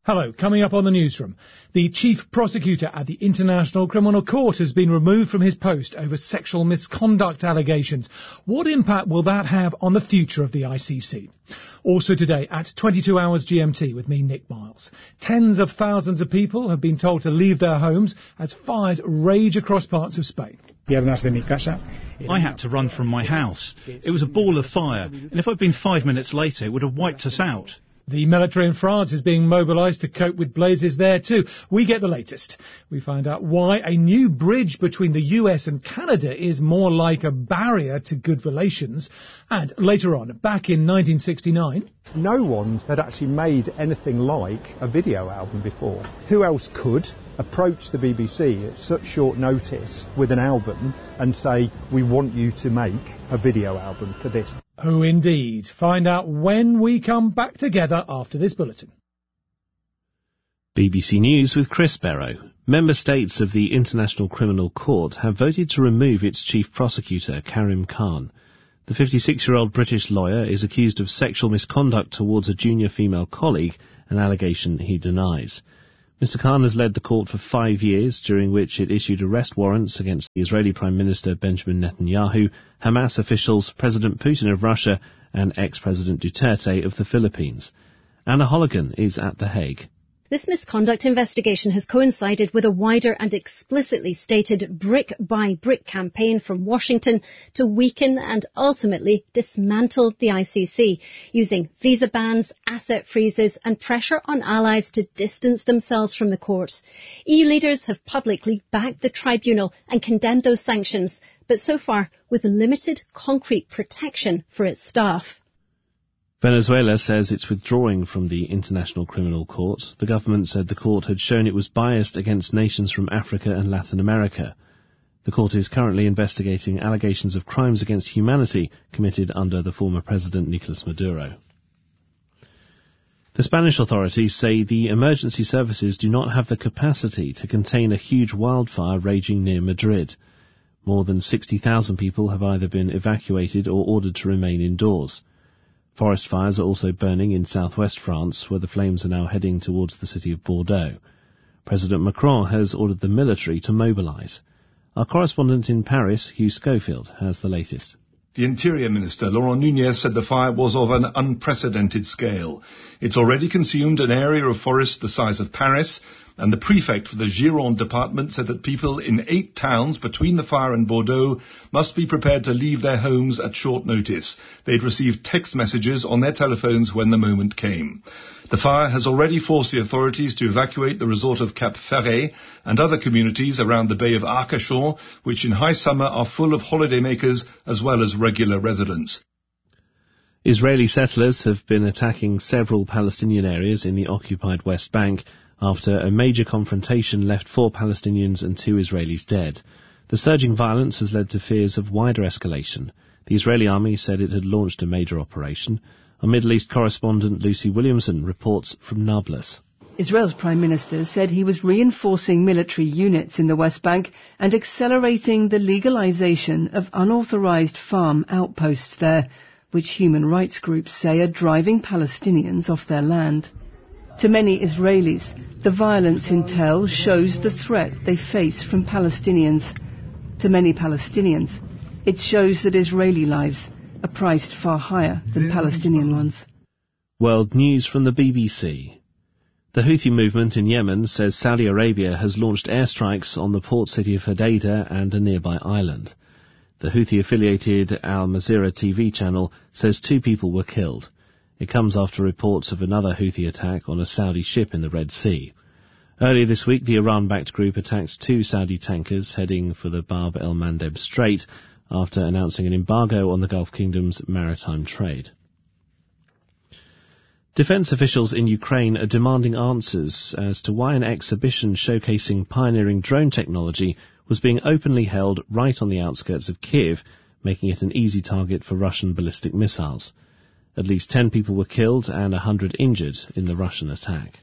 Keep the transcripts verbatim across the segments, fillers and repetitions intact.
Hello, coming up on the newsroom. The chief prosecutor at the International Criminal Court has been removed from his post over sexual misconduct allegations. What impact will that have on the future of the I C C? Also today at twenty-two hours G M T with me, Nick Miles. Tens of thousands of people have been told to leave their homes as fires rage across parts of Spain. I had to run from my house. It was a ball of fire, and if I'd been five minutes later, it would have wiped us out. The military in France is being mobilised to cope with blazes there too. We get the latest. We find out why a new bridge between the U S and Canada is more like a barrier to good relations. And later on, back in nineteen sixty-nine... no one had actually made anything like a video album before. Who else could approach the B B C at such short notice with an album and say, we want you to make a video album for this? Oh, indeed. Find out when we come back together after this bulletin. B B C News with Chris Barrow. Member states of the International Criminal Court have voted to remove its chief prosecutor, Karim Khan. The fifty-six-year-old British lawyer is accused of sexual misconduct towards a junior female colleague, an allegation he denies. Mister Khan has led the court for five years, during which it issued arrest warrants against the Israeli Prime Minister Benjamin Netanyahu, Hamas officials, President Putin of Russia, and ex-President Duterte of the Philippines. Anna Holligan is at The Hague. This misconduct investigation has coincided with a wider and explicitly stated brick-by-brick campaign from Washington to weaken and ultimately dismantle the I C C, using visa bans, asset freezes and pressure on allies to distance themselves from the court. E U leaders have publicly backed the tribunal and condemned those sanctions, but so far with limited concrete protection for its staff. Venezuela says it's withdrawing from the International Criminal Court. The government said the court had shown it was biased against nations from Africa and Latin America. The court is currently investigating allegations of crimes against humanity committed under the former president Nicolas Maduro. The Spanish authorities say the emergency services do not have the capacity to contain a huge wildfire raging near Madrid. More than sixty thousand people have either been evacuated or ordered to remain indoors. Forest fires are also burning in southwest France, where the flames are now heading towards the city of Bordeaux. President Macron has ordered the military to mobilise. Our correspondent in Paris, Hugh Schofield, has the latest. The Interior Minister, Laurent Nunez, said the fire was of an unprecedented scale. It's already consumed an area of forest the size of Paris, and the prefect for the Gironde department said that people in eight towns between the fire and Bordeaux must be prepared to leave their homes at short notice. They'd received text messages on their telephones when the moment came. The fire has already forced the authorities to evacuate the resort of Cap Ferret and other communities around the Bay of Arcachon, which in high summer are full of holidaymakers as well as regular residents. Israeli settlers have been attacking several Palestinian areas in the occupied West Bank after a major confrontation left four Palestinians and two Israelis dead. The surging violence has led to fears of wider escalation. The Israeli army said it had launched a major operation. Our Middle East correspondent Lucy Williamson reports from Nablus. Israel's Prime Minister said he was reinforcing military units in the West Bank and accelerating the legalization of unauthorized farm outposts there, which human rights groups say are driving Palestinians off their land. To many Israelis, the violence in Tel shows the threat they face from Palestinians. To many Palestinians, it shows that Israeli lives are priced far higher than Palestinian ones. World news from the B B C. The Houthi movement in Yemen says Saudi Arabia has launched airstrikes on the port city of Hodeidah and a nearby island. The Houthi-affiliated Al Mazira T V channel says two people were killed. It comes after reports of another Houthi attack on a Saudi ship in the Red Sea. Earlier this week, the Iran-backed group attacked two Saudi tankers heading for the Bab el-Mandeb Strait after announcing an embargo on the Gulf Kingdom's maritime trade. Defence officials in Ukraine are demanding answers as to why an exhibition showcasing pioneering drone technology was being openly held right on the outskirts of Kiev, making it an easy target for Russian ballistic missiles. At least ten people were killed and one hundred injured in the Russian attack.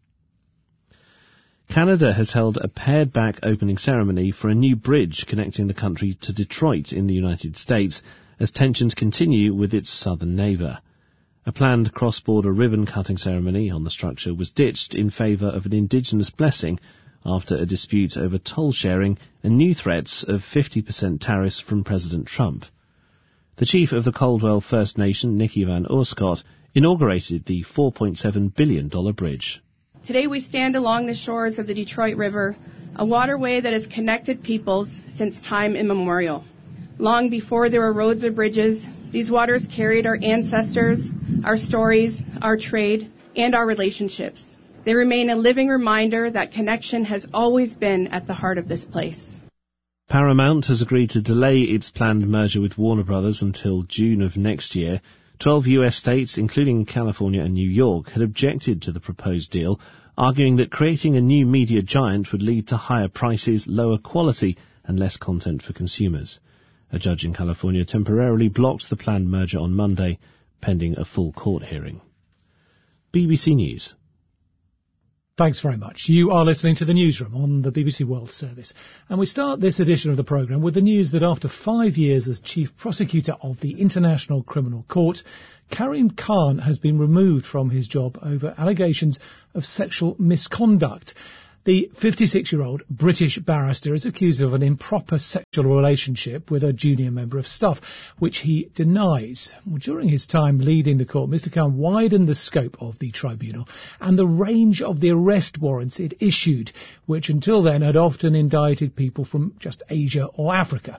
Canada has held a pared-back opening ceremony for a new bridge connecting the country to Detroit in the United States as tensions continue with its southern neighbour. A planned cross-border ribbon-cutting ceremony on the structure was ditched in favour of an indigenous blessing after a dispute over toll sharing and new threats of fifty percent tariffs from President Trump. The chief of the Caldwell First Nation, Nikki Van Oorschot, inaugurated the four point seven billion dollars bridge. Today we stand along the shores of the Detroit River, a waterway that has connected peoples since time immemorial. Long before there were roads or bridges, these waters carried our ancestors, our stories, our trade, and our relationships. They remain a living reminder that connection has always been at the heart of this place. Paramount has agreed to delay its planned merger with Warner Brothers until June of next year. Twelve U S states, including California and New York, had objected to the proposed deal, arguing that creating a new media giant would lead to higher prices, lower quality, and less content for consumers. A judge in California temporarily blocked the planned merger on Monday, pending a full court hearing. B B C News. Thanks very much. You are listening to the Newsroom on the B B C World Service. And we start this edition of the programme with the news that after five years as Chief Prosecutor of the International Criminal Court, Karim Khan has been removed from his job over allegations of sexual misconduct. The fifty-six-year-old British barrister is accused of an improper sexual relationship with a junior member of staff, which he denies. Well, during his time leading the court, Mister Khan widened the scope of the tribunal and the range of the arrest warrants it issued, which until then had often indicted people from just Asia or Africa.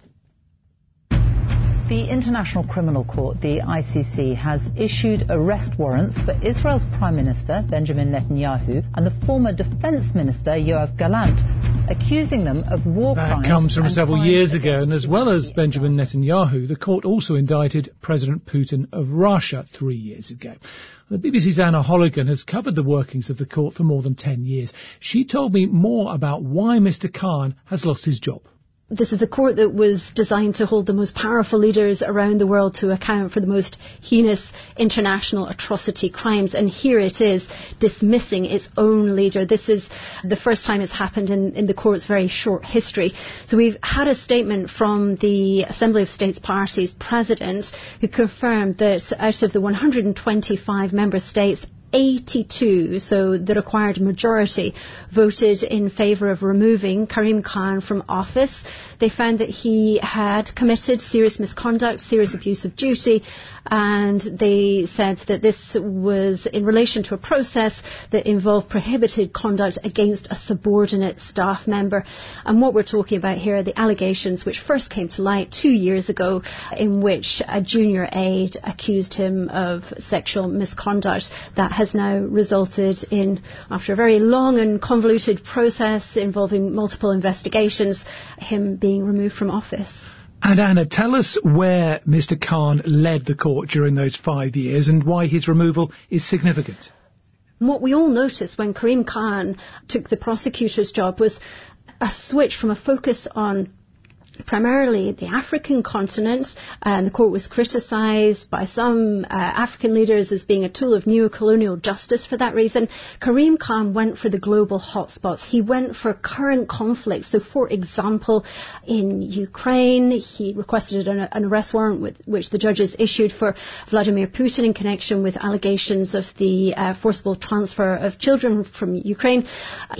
The International Criminal Court, the I C C, has issued arrest warrants for Israel's Prime Minister, Benjamin Netanyahu, and the former Defence Minister, Yoav Gallant, accusing them of war crimes. That comes from several years ago, and as well as Benjamin Netanyahu, the court also indicted President Putin of Russia three years ago. The B B C's Anna Holligan has covered the workings of the court for more than ten years. She told me more about why Mister Khan has lost his job. This is a court that was designed to hold the most powerful leaders around the world to account for the most heinous international atrocity crimes. And here it is dismissing its own leader. This is the first time it's happened in, in the court's very short history. So we've had a statement from the Assembly of States Parties president who confirmed that out of the one hundred twenty-five member states, eighty-two, so the required majority, voted in favour of removing Karim Khan from office. They found that he had committed serious misconduct, serious abuse of duty, and they said that this was in relation to a process that involved prohibited conduct against a subordinate staff member. And what we're talking about here are the allegations which first came to light two years ago, in which a junior aide accused him of sexual misconduct. That has now resulted in, after a very long and convoluted process involving multiple investigations, him being removed from office. And Anna, tell us where Mister Khan led the court during those five years and why his removal is significant. What we all noticed when Karim Khan took the prosecutor's job was a switch from a focus on primarily the African continent, and the court was criticised by some uh, African leaders as being a tool of neo-colonial justice for that reason. Karim Khan went for the global hotspots. He went for current conflicts. So, for example, in Ukraine, he requested an, an arrest warrant with, which the judges issued for Vladimir Putin in connection with allegations of the uh, forcible transfer of children from Ukraine.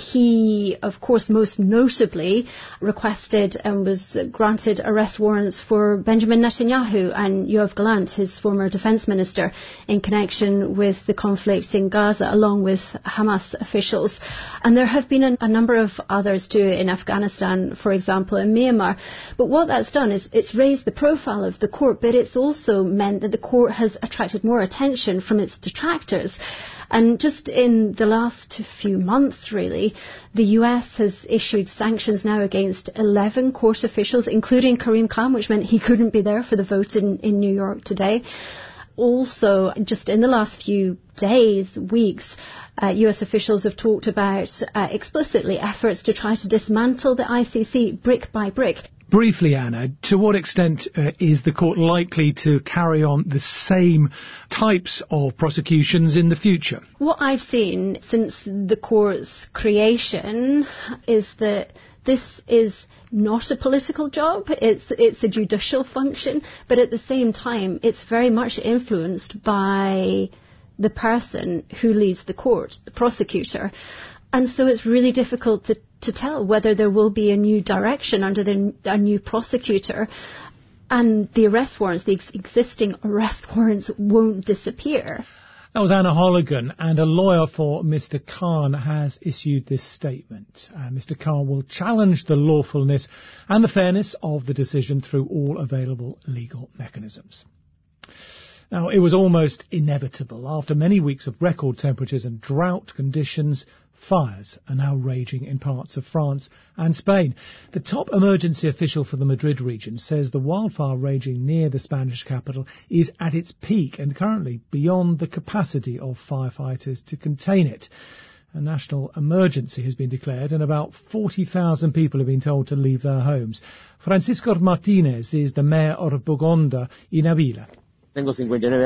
He, of course, most notably requested and was granted arrest warrants for Benjamin Netanyahu and Yoav Gallant, his former defence minister, in connection with the conflict in Gaza, along with Hamas officials. And there have been a, a number of others too in Afghanistan, for example, in Myanmar. But what that's done is it's raised the profile of the court, but it's also meant that the court has attracted more attention from its detractors. And just in the last few months, really, the U S has issued sanctions now against eleven court officials, including Karim Khan, which meant he couldn't be there for the vote in, in New York today. Also, just in the last few days, weeks, uh, U S officials have talked about uh, explicitly efforts to try to dismantle the I C C brick by brick. Briefly, Anna, to what extent uh, is the court likely to carry on the same types of prosecutions in the future? What I've seen since the court's creation is that this is not a political job, it's it's a judicial function, but at the same time it's very much influenced by the person who leads the court, the prosecutor. And so it's really difficult to, to tell whether there will be a new direction under the, a new prosecutor, and the arrest warrants, the ex- existing arrest warrants won't disappear. That was Anna Holligan, and a lawyer for Mister Khan has issued this statement. Uh, Mister Khan will challenge the lawfulness and the fairness of the decision through all available legal mechanisms. Now, it was almost inevitable. After many weeks of record temperatures and drought conditions, fires are now raging in parts of France and Spain. The top emergency official for the Madrid region says the wildfire raging near the Spanish capital is at its peak and currently beyond the capacity of firefighters to contain it. A national emergency has been declared and about forty thousand people have been told to leave their homes. Francisco Martinez is the mayor of Bogonda in Avila. I am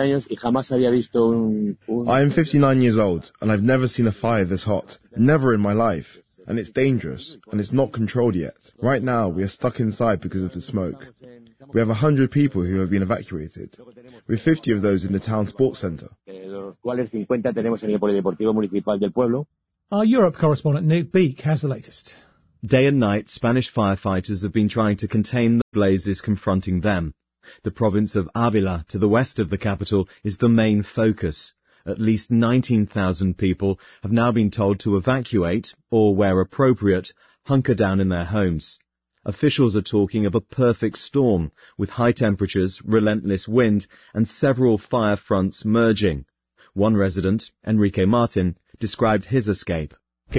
fifty-nine years old, and I've never seen a fire this hot. Never in my life. And it's dangerous, and it's not controlled yet. Right now, we are stuck inside because of the smoke. We have one hundred people who have been evacuated. We have fifty of those in the town sports centre. Our Europe correspondent Nick Beake has the latest. Day and night, Spanish firefighters have been trying to contain the blazes confronting them. The province of Avila, to the west of the capital, is the main focus. At least nineteen thousand people have now been told to evacuate, or where appropriate, hunker down in their homes. Officials are talking of a perfect storm, with high temperatures, relentless wind, and several fire fronts merging. One resident, Enrique Martin, described his escape.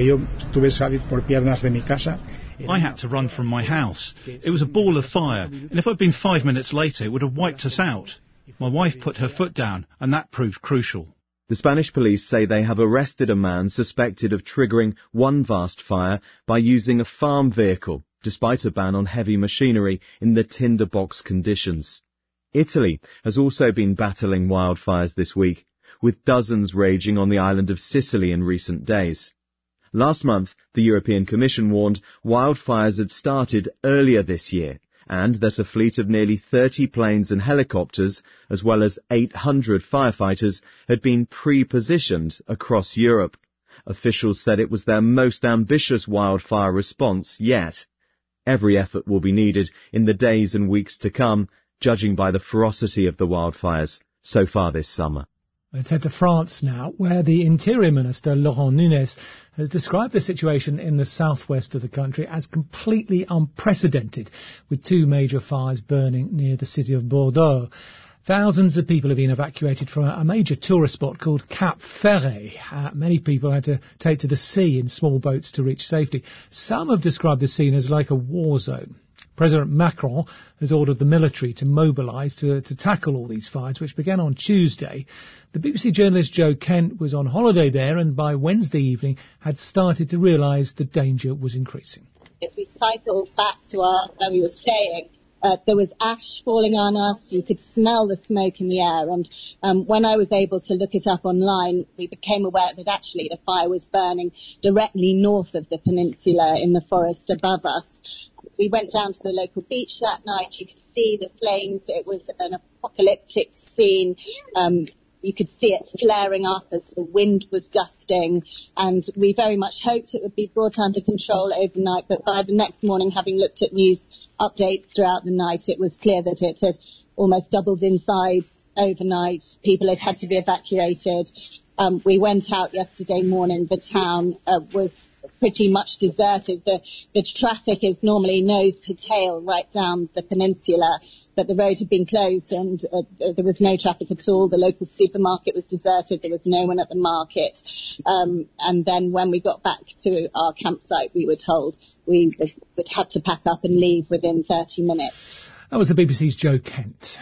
I had to run from my house. It was a ball of fire, and if I'd been five minutes later, it would have wiped us out. My wife put her foot down, and that proved crucial. The Spanish police say they have arrested a man suspected of triggering one vast fire by using a farm vehicle, despite a ban on heavy machinery in the tinderbox conditions. Italy has also been battling wildfires this week, with dozens raging on the island of Sicily in recent days. Last month, the European Commission warned wildfires had started earlier this year, and that a fleet of nearly thirty planes and helicopters, as well as eight hundred firefighters, had been pre-positioned across Europe. Officials said it was their most ambitious wildfire response yet. Every effort will be needed in the days and weeks to come, judging by the ferocity of the wildfires so far this summer. Let's head to France now, where the Interior Minister, Laurent Nunez, has described the situation in the southwest of the country as completely unprecedented, with two major fires burning near the city of Bordeaux. Thousands of people have been evacuated from a major tourist spot called Cap Ferret. Uh, many people had to take to the sea in small boats to reach safety. Some have described the scene as like a war zone. President Macron has ordered the military to mobilise to, to tackle all these fires, which began on Tuesday. The B B C journalist Joe Kent was on holiday there and by Wednesday evening had started to realise the danger was increasing. As we cycled back to our, where we were staying, uh, there was ash falling on us. You could smell the smoke in the air. And um, when I was able to look it up online, we became aware that actually the fire was burning directly north of the peninsula in the forest above us. We went down to the local beach that night. You could see the flames. It was an apocalyptic scene. Um, you could see it flaring up as the wind was gusting. And we very much hoped it would be brought under control overnight. But by the next morning, having looked at news updates throughout the night, it was clear that it had almost doubled in size overnight. People had had to be evacuated. Um, we went out yesterday morning. The town uh, was pretty much deserted. The, the traffic is normally nose to tail right down the peninsula, but the road had been closed and uh, there was no traffic at all. The local supermarket was deserted. There was no one at the market. Um, and then when we got back to our campsite, we were told we would have to pack up and leave within thirty minutes. That was the B B C's Joe Kent.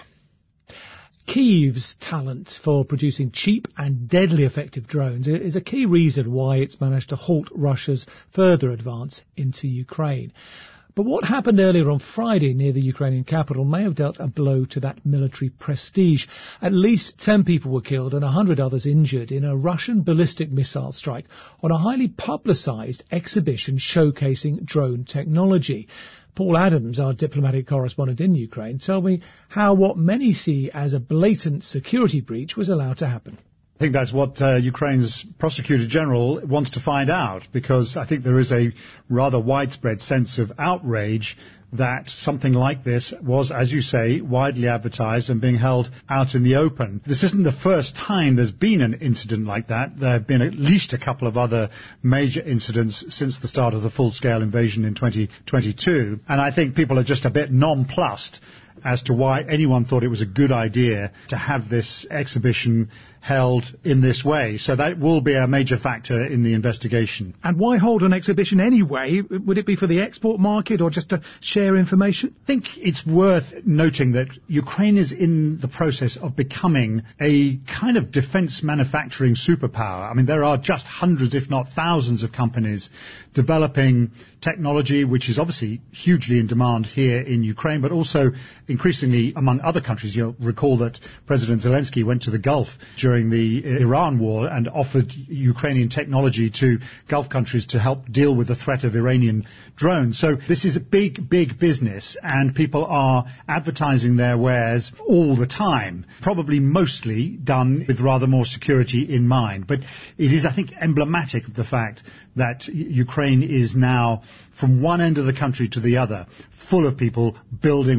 Kyiv's talent for producing cheap and deadly effective drones is a key reason why it's managed to halt Russia's further advance into Ukraine. But what happened earlier on Friday near the Ukrainian capital may have dealt a blow to that military prestige. At least ten people were killed and one hundred others injured in a Russian ballistic missile strike on a highly publicised exhibition showcasing drone technology. Paul Adams, our diplomatic correspondent in Ukraine, told me how what many see as a blatant security breach was allowed to happen. I think that's what uh, Ukraine's Prosecutor General wants to find out, because I think there is a rather widespread sense of outrage that something like this was, as you say, widely advertised and being held out in the open. This isn't the first time there's been an incident like that. There have been at least a couple of other major incidents since the start of the full-scale invasion in twenty twenty-two, and I think people are just a bit nonplussed as to why anyone thought it was a good idea to have this exhibition held in this way. So that will be a major factor in the investigation. And why hold an exhibition anyway? Would it be for the export market or just to share information? I think it's worth noting that Ukraine is in the process of becoming a kind of defense manufacturing superpower. I mean, there are just hundreds, if not thousands, of companies developing technology, which is obviously hugely in demand here in Ukraine, but also increasingly among other countries. You'll recall that President Zelensky went to the Gulf during the Iran war and offered Ukrainian technology to Gulf countries to help deal with the threat of Iranian drones. So this is a big, big business, and people are advertising their wares all the time, probably mostly done with rather more security in mind. But it is, I think, emblematic of the fact that Ukraine is now, from one end of the country to the other, full of people building